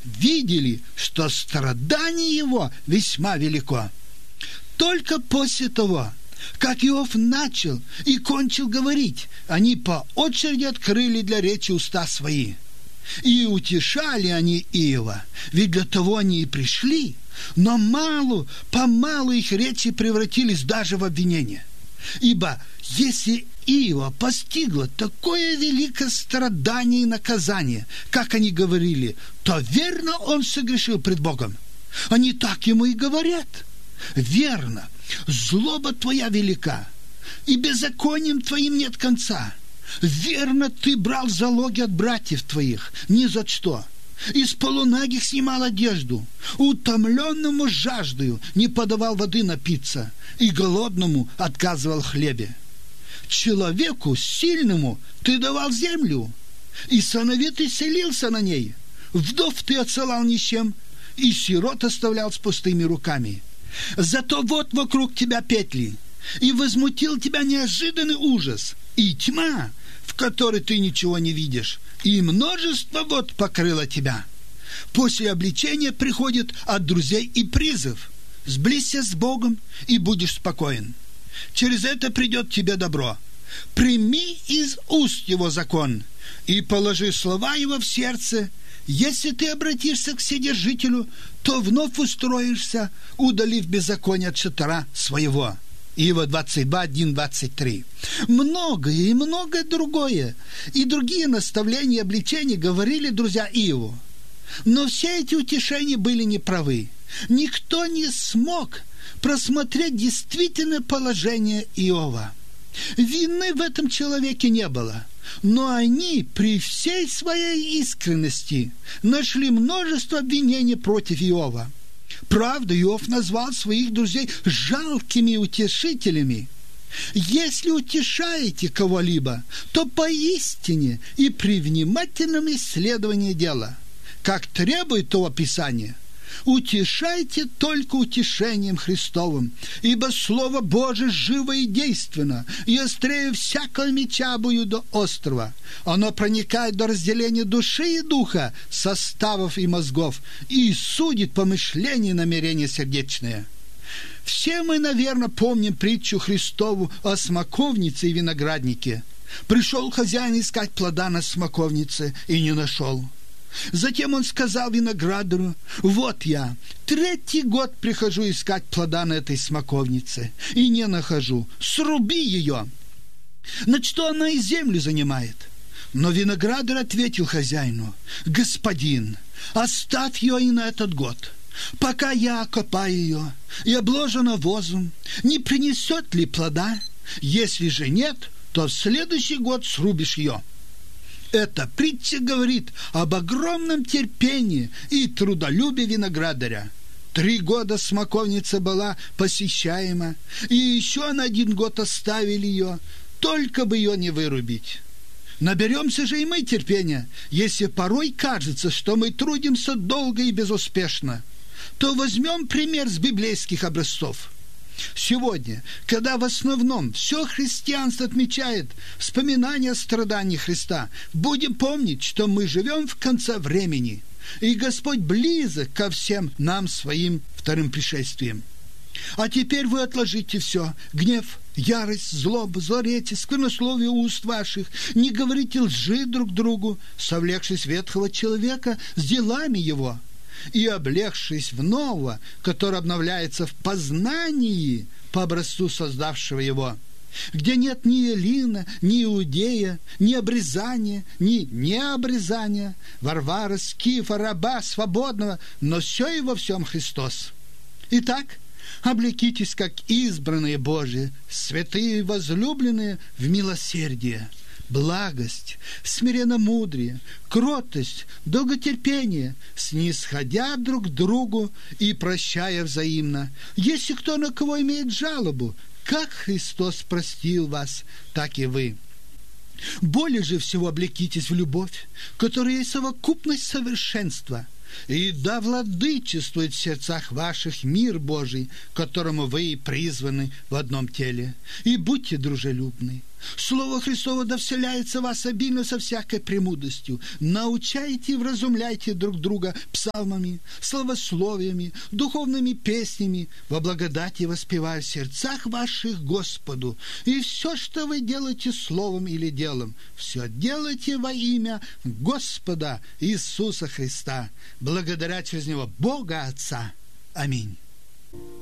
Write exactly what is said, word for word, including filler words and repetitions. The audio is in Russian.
видели, что страдание его весьма велико. Только после того, как Иов начал и кончил говорить, они по очереди открыли для речи уста свои. И утешали они Иова, ведь для того они и пришли, но мало-помалу их речи превратились даже в обвинение. Ибо если Иова постигло такое великое страдание и наказание, как они говорили, то верно он согрешил пред Богом. Они так ему и говорят. Верно, злоба твоя велика, и беззаконием твоим нет конца. Верно, ты брал залоги от братьев твоих, ни за что. Из полунагих снимал одежду, утомленному жаждою не подавал воды напиться, и голодному отказывал хлебе. Человеку сильному ты давал землю, и сановитый селился на ней. Вдов ты отсылал ни с чем, и сирот оставлял с пустыми руками. Зато вот вокруг тебя петли, и возмутил тебя неожиданный ужас, и тьма, в которой ты ничего не видишь, и множество вод покрыло тебя. После обличения приходит от друзей и призыв. Сблизься с Богом, и будешь спокоен. Через это придет тебе добро. Прими из уст его закон, и положи слова его в сердце. Если ты обратишься к Вседержителю, то вновь устроишься, удалив беззаконие от шатра своего. Иова двадцать два, один, двадцать три. Многое и многое другое, и другие наставления и обличения говорили друзья Иову. Но все эти утешения были неправы. Никто не смог просмотреть действительное положение Иова. Вины в этом человеке не было, но они при всей своей искренности нашли множество обвинений против Иова. Правда, Иов назвал своих друзей жалкими утешителями. Если утешаете кого-либо, то поистине и при внимательном исследовании дела, как требует того Писание, утешайте только утешением Христовым, ибо Слово Божие живо и действенно, и острее всякого меча обоюдо острого. Оно проникает до разделения души и духа, составов и мозгов, и судит помышления и намерения сердечные. Все мы, наверное, помним притчу Христову о смоковнице и винограднике. Пришел хозяин искать плода на смоковнице и не нашел. Затем он сказал виноградарю: вот я третий год прихожу искать плода на этой смоковнице и не нахожу. Сруби ее. На что она и землю занимает? Но виноградарь ответил хозяину: господин, оставь ее и на этот год, пока я окопаю ее и обложу навозом. Не принесет ли плода? Если же нет, то в следующий год срубишь ее. Эта притча говорит об огромном терпении и трудолюбии виноградаря. Три года смоковница была посещаема, и еще на один год оставили ее, только бы ее не вырубить. Наберемся же и мы терпения, если порой кажется, что мы трудимся долго и безуспешно. То возьмем пример с библейских образцов. Сегодня, когда в основном все христианство отмечает вспоминание о страдании Христа, будем помнить, что мы живем в конце времени, и Господь близок ко всем нам своим вторым пришествием. А теперь вы отложите все: гнев, ярость, злобу, злоречие, сквернословие уст ваших, не говорите лжи друг другу, совлекшись ветхого человека с делами его, и облегшись в нового, который обновляется в познании по образцу создавшего его, где нет ни Эллина, ни Иудея, ни обрезания, ни необрезания, Варвара, Скифа, раба, свободного, но все и во всем Христос. Итак, облекитесь, как избранные Божии, святые и возлюбленные, в милосердие, благость, смиренномудрие, кротость, долготерпение, снисходя друг к другу и прощая взаимно, если кто на кого имеет жалобу, как Христос простил вас, так и вы. Более же всего облекитесь в любовь, которая есть совокупность совершенства, И да владычествует в сердцах ваших мир Божий, к которому вы и призваны в одном теле. И будьте дружелюбны. Слово Христово да вселяется в вас обильно со всякой премудростью. Научайте и вразумляйте друг друга псалмами, словословиями, духовными песнями, во благодати воспевая в сердцах ваших Господу. И все, что вы делаете словом или делом, все делайте во имя Господа Иисуса Христа, благодаря через Него Бога Отца. Аминь.